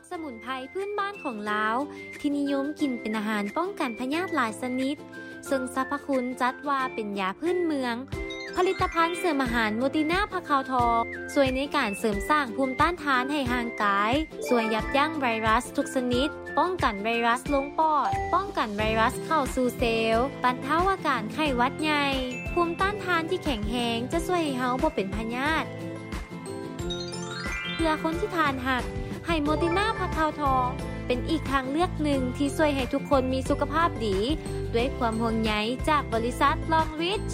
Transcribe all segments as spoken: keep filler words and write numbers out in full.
สมุนไพรพื้นบ้านของลาวที่นิยมกินเป็นอาหารป้องกันพยาธิหลายชนิดซึ่งสรรพคุณจัดว่าเป็นยาพื้นเมืองผลิตภัณฑ์เสริมอาหารโมติน่าผักขาวทองช่วยในการเสริมสร้างภูมิต้านทานให้ร่างกายช่วยยับยั้งไวรัสทุกชนิดป้องกันไวรัสลงปอดป้องกันไวรัสเข้าสู่เซลล์บรรเทาอาการไข้หวัดใหญ่ภูมิต้านทานที่แข็งแรงจะช่วยให้เฮาบ่เป็นพยาธิเพื่อคนที่ทานหักให้โมติน่าผักขาวทองเป็นอีกทางเลือกหนึ่งที่ช่วยให้ทุกคนมีสุขภาพดีด้วยความห่วงใยจากบริษัท Longreach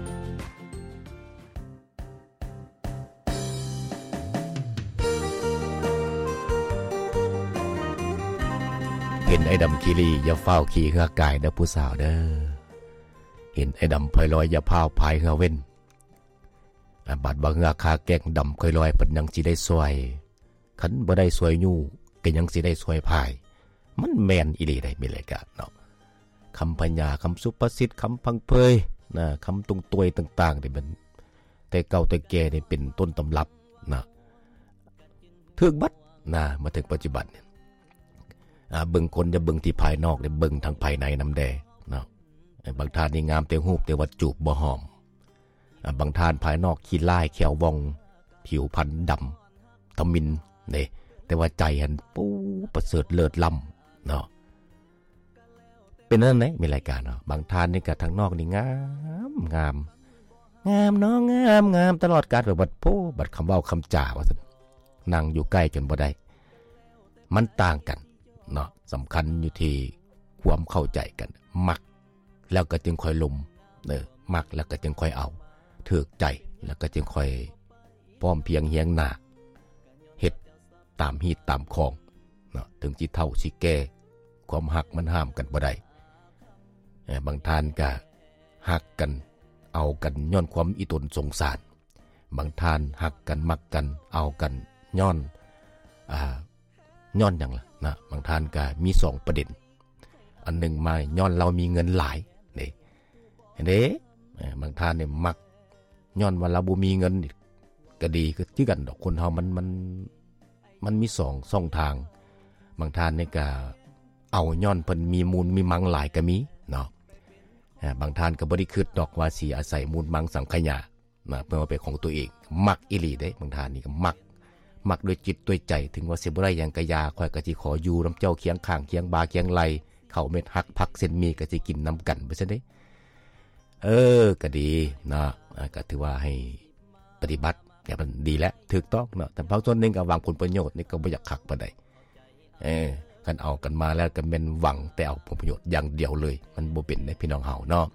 เห็นไอ้ดำคีรีอย่าเฝ้าขี่เหือกายเด้อผู้สาวเด้อเห็นไอ้ดำพลอยลอยอย่าพาวพายเหือเว้นบาดบ่เหือคาแก้งดำค่อยลอยเพิ่นยังสิได้สวยคันบ่ได้สวยยู่ก็ยังสิได้สวยพายมันแม่นอีหลีได้มีรายการเนาะคำพญาคำสุภาษิตคำพังเพยนะคำตรงตวยต่างๆนี่มันแต่เก่าแต่แก่นี่เป็นต้นตำรับนะถึกบัดนะมาถึงปัจจุบันเนี่ยอ่าเบิ่งคนจะเบิ่งที่ภายนอกได้เบิ่งทางภายในนำแดเนาะบางท่านนี่งามแต่รูปแต่ว่าจูบบ่หอมอ่าบางท่านภายนอกขี้ลายแขววองผิวพรรณดำทมินนี่แต่ว่าใจหันปู้ประเสริฐเลิศล้ำเนาะเป็นนั่นไหนมีรายการเนาะบางท่านนี่ก็ทางนอกนี่งามงามงามเนาะงามงามตลอดกาลแบบบัดโพบัดคำเว้าคำจ่าว่าซั่นนั่งอยู่ใกล้จนบ่ได้มันต่างกันเนาะสำคัญอยู่ที่ความเข้าใจกันมักแล้วก็จึงค่อยลมเออมักแล้วก็จึงค่อยเอาถูกใจแล้วก็จึงค่อยพร้อมเพียงเฮียงหน้าเฮ็ดตามฮีตตามคองเนาะถึงสิเฒ่าสิแก่ความหักมันห้ามกันบ่ได้บางท่านก็หักกันเอากันย้อนความอีตนสงสารบางท่านหักกันมักกันเอากันย้อนอ่าย้อนหยังล่ะนะบางท่านก็มีสองประเด็นอันหนึ่งมาย้อนเรามีเงินหลายนี่เห็นเด้บางท่านเนี่ยมักย้อนว่าเราบ่มีเงินก็ดีคือคือกันดอกคนเฮามันมันมันมีสองช่องทางบางท่านนี่ก็เอาย้อนเพิ่นมีมูลมีมังหลายก็มีเนาะบางท่านก็บ่ได้คิดดอกว่าสิอาศัยมูลมังสังขยานะเพื่อมาเป็นของตัวเองมักอีหลีเด้บางท่านนี่ก็มักมักด้วยจิตด้วยใจถึงว่าสิบ่ได้หยังกะยาค่อยก็สิขออยู่นำเจ้าเคียงข้างเคียงบาเคียงไหลเข้าเม็ดฮักพักเส้นมีก็สิกินนำกันไปซั่นเด้เออก็ดีเนาะก็ถือว่าให้ปฏิบัติอย่างมันดีแล้วถูกต้องเนาะแต่บางส่วนนึงก็หวังผลประโยชน์นี่ก็บ่อยากคักปานใดเออกันเอากันมาแล้วก็แม่นหวังแต่เอาผลประโยชน์อย่างเดียวเลยมันบ่เป็นเด้พี่น้องเฮาเนาะ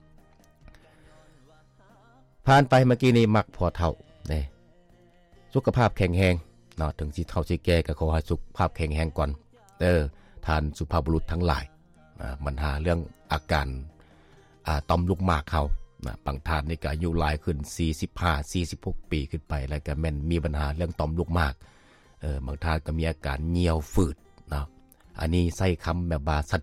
ผ่านไปเมื่อกี้นี้มักพอเฒ่าเด้สุขภาพแข็งแรงเนาะถึงสิเฒ่าสิแก่ก็ขอให้สุขภาพแข็งแรงก่อนเด้อท่านสุภาพบุรุษทั้งหลายอ่าปัญหาเรื่องอาการอ่าต่อมลูกหมากเฮานะบางท่านนี่ก็อายุหลายขึ้นสี่สิบห้า สี่สิบหกปีขึ้นไปแล้วก็แม่นมีปัญหาเรื่องต่อมลูกหมากเออบางท่านก็มีอาการเหี่ยวฝืดเนาะอันนี้ใช้คำแบบว่าชัด